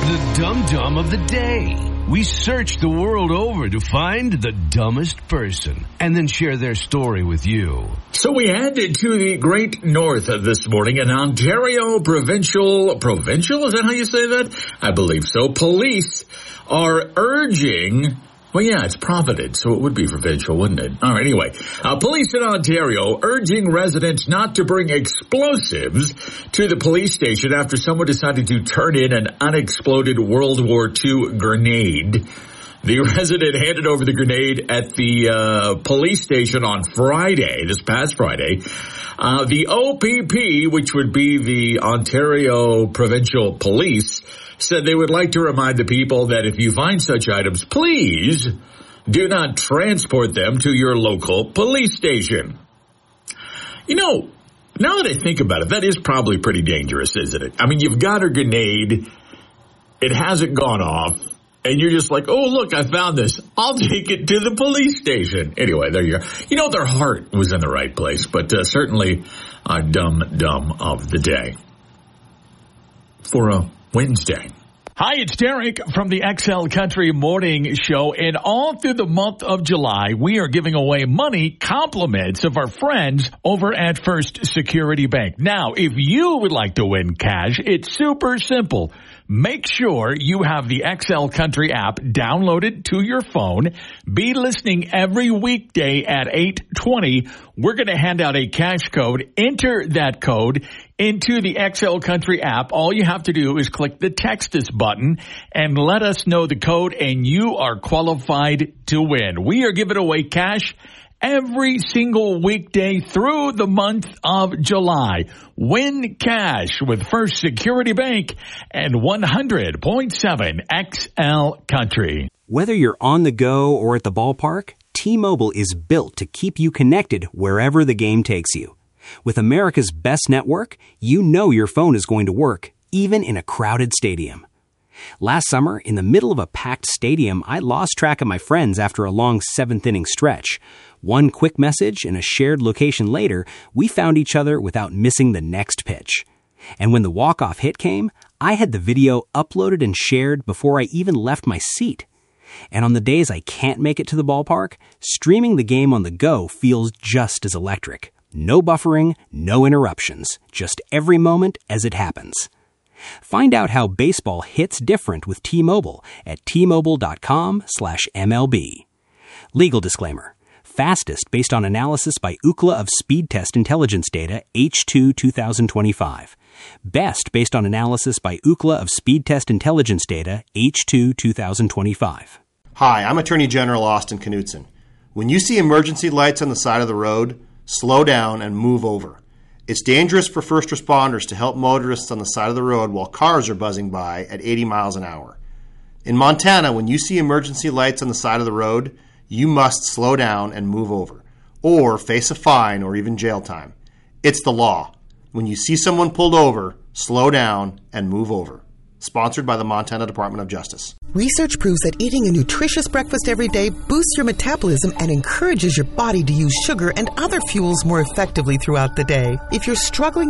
the Dum Dum of the Day. We search the world over to find the dumbest person and then share their story with you. So we headed to the Great North this morning in Ontario Provincial, is that how you say that? I believe so. Police are urging, well, yeah, it's Providence, so it would be provincial, wouldn't it? All right, anyway, police in Ontario urging residents not to bring explosives to the police station after someone decided to turn in an unexploded World War II grenade. The resident handed over the grenade at the police station on Friday, this past Friday. The OPP, which would be the Ontario Provincial Police, said they would like to remind the people that if you find such items, please do not transport them to your local police station. You know, now that I think about it, that is probably pretty dangerous, isn't it? I mean, you've got a grenade, it hasn't gone off, and you're just like, oh, look, I found this. I'll take it to the police station. Anyway, there you go. You know, their heart was in the right place, but certainly a dumb of the day for a Wednesday. Hi, it's Derek from the XL Country Morning Show, and all through the month of July, we are giving away money compliments of our friends over at First Security Bank. Now, if you would like to win cash, it's super simple. Make sure you have the XL Country app downloaded to your phone. Be listening every weekday at 8:20. We're going to hand out a cash code. Enter that code into the XL Country app. All you have to do is click the Text Us button and let us know the code, and you are qualified to win. We are giving away cash every single weekday through the month of July. Win cash with First Security Bank and 100.7 XL Country. Whether you're on the go or at the ballpark, T-Mobile is built to keep you connected wherever the game takes you. With America's best network, you know your phone is going to work, even in a crowded stadium. Last summer, in the middle of a packed stadium, I lost track of my friends after a long seventh-inning stretch. One quick message and a shared location later, we found each other without missing the next pitch. And when the walk-off hit came, I had the video uploaded and shared before I even left my seat. And on the days I can't make it to the ballpark, streaming the game on the go feels just as electric. No buffering, no interruptions, just every moment as it happens. Find out how baseball hits different with T-Mobile at T-Mobile.com/MLB. Legal disclaimer. Fastest based on analysis by Ookla of Speed Test Intelligence Data, H2 2025. Best based on analysis by Ookla of Speed Test Intelligence Data, H2 2025. Hi, I'm Attorney General Austin Knudsen. When you see emergency lights on the side of the road, slow down and move over. It's dangerous for first responders to help motorists on the side of the road while cars are buzzing by at 80 miles an hour. In Montana, when you see emergency lights on the side of the road, you must slow down and move over, or face a fine or even jail time. It's the law. When you see someone pulled over, slow down and move over. Sponsored by the Montana Department of Justice. Research proves that eating a nutritious breakfast every day boosts your metabolism and encourages your body to use sugar and other fuels more effectively throughout the day. If you're struggling